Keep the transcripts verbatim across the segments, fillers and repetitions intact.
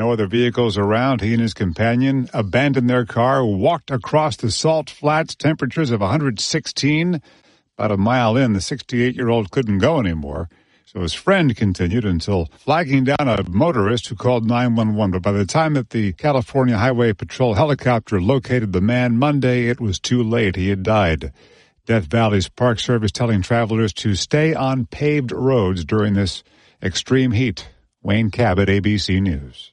no other vehicles around, he and his companion abandoned their car, walked across the salt flats, temperatures of one hundred sixteen. About a mile in, the sixty-eight-year-old couldn't go anymore. So his friend continued until flagging down a motorist who called nine one one. But by the time that the California Highway Patrol helicopter located the man Monday, it was too late. He had died. Death Valley's Park Service telling travelers to stay on paved roads during this extreme heat. Wayne Cabot, A B C News.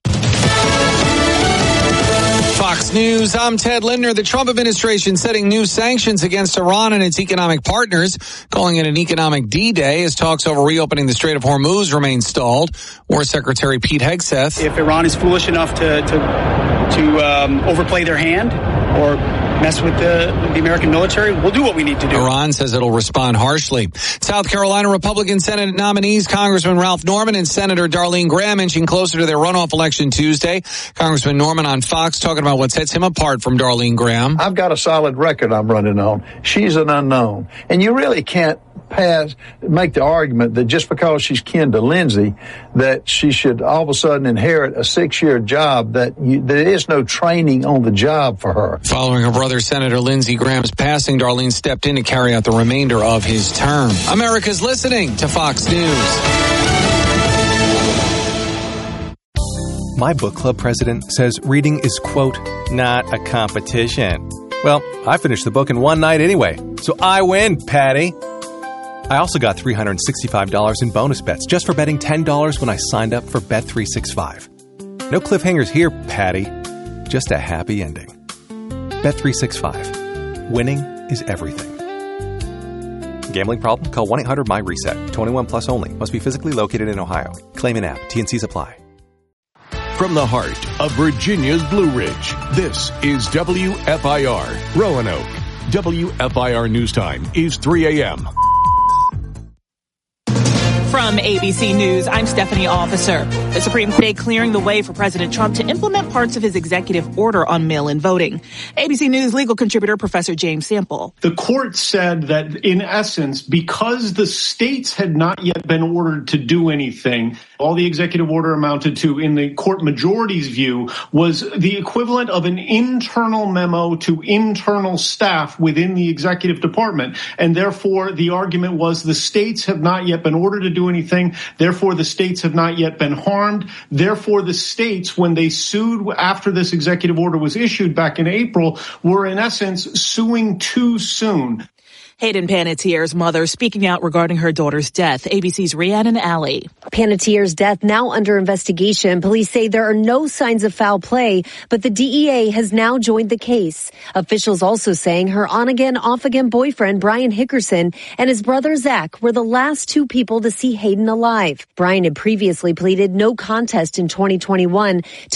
Fox News, I'm Ted Lindner. The Trump administration setting new sanctions against Iran and its economic partners, calling it an economic D-Day as talks over reopening the Strait of Hormuz remain stalled. War Secretary Pete Hegseth. If Iran is foolish enough to to, to um, overplay their hand or mess with the, the American military, we'll do what we need to do. Iran says it'll respond harshly. South Carolina Republican Senate nominees Congressman Ralph Norman and Senator Darlene Graham inching closer to their runoff election Tuesday. Congressman Norman on Fox talking about what sets him apart from Darlene Graham. I've got a solid record I'm running on. She's an unknown. And you really can't pass, make the argument that just because she's kin to Lindsey, that she should all of a sudden inherit a six-year job, that you, there is no training on the job for her. Following her brother, Senator Lindsey Graham's passing, Darlene stepped in to carry out the remainder of his term. America's listening to Fox News. My book club president says reading is, quote, not a competition. Well, I finished the book in one night anyway, so I win, Patty. I also got three hundred sixty-five dollars in bonus bets just for betting ten dollars when I signed up for Bet three sixty-five. No cliffhangers here, Patty. Just a happy ending. Bet three sixty-five. Winning is everything. Gambling problem? Call one eight hundred my reset. twenty-one plus only. Must be physically located in Ohio. Claim in app. T N Cs apply. From the heart of Virginia's Blue Ridge, this is W F I R, Roanoke. W F I R News Time is three a.m. From A B C News, I'm Stephanie Officer. The Supreme Court clearing the way for President Trump to implement parts of his executive order on mail-in voting. A B C News legal contributor Professor James Sample. The court said that, in essence, because the states had not yet been ordered to do anything, all the executive order amounted to, in the court majority's view, was the equivalent of an internal memo to internal staff within the executive department. And therefore, the argument was the states have not yet been ordered to do anything. Therefore, the states have not yet been harmed. Therefore, the states, when they sued after this executive order was issued back in April, were in essence suing too soon. Hayden Panettiere's mother speaking out regarding her daughter's death. A B C's Rhiannon Alley. Panettiere's death now under investigation. Police say there are no signs of foul play, but the D E A has now joined the case. Officials also saying her on-again, off-again boyfriend, Brian Hickerson, and his brother, Zach, were the last two people to see Hayden alive. Brian had previously pleaded no contest in twenty twenty-one.